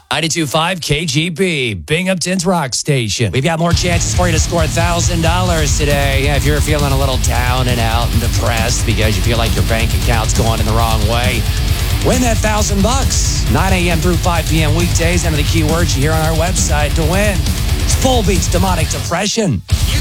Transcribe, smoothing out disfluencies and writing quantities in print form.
92.5 KGB, Binghamton's rock station. We've got more chances for you to score $1,000 today. If you're feeling a little down and out and depressed because you feel like your bank account's going in the wrong way, win that $1,000. 9 a.m. through 5 p.m. weekdays. Enter the keywords you hear on our website to win. It's Full Beats Demonic Depression.